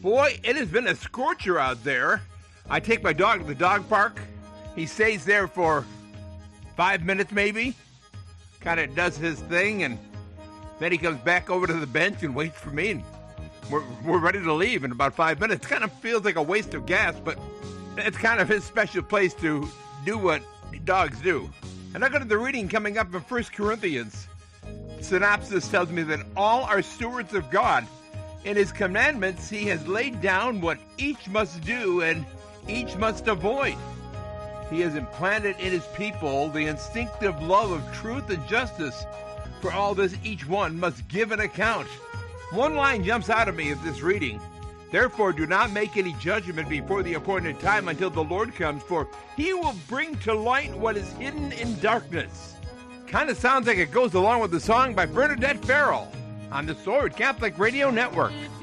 Boy, it has been a scorcher out there. I take my dog to the dog park. He stays there for 5 minutes maybe. Kind of does his thing, and then he comes back over to the bench and waits for me. And we're ready to leave in about 5 minutes. Kind of feels like a waste of gas, but it's kind of his special place to do what dogs do. And I go to the reading coming up in 1 Corinthians. Synopsis tells me that all are stewards of God. In his commandments, he has laid down what each must do and each must avoid. He has implanted in his people the instinctive love of truth and justice. For all this, each one must give an account. One line jumps out at me of this reading. Therefore, do not make any judgment before the appointed time until the Lord comes, for he will bring to light what is hidden in darkness. Kind of sounds like it goes along with the song by Bernadette Farrell on the Sword Catholic Radio Network.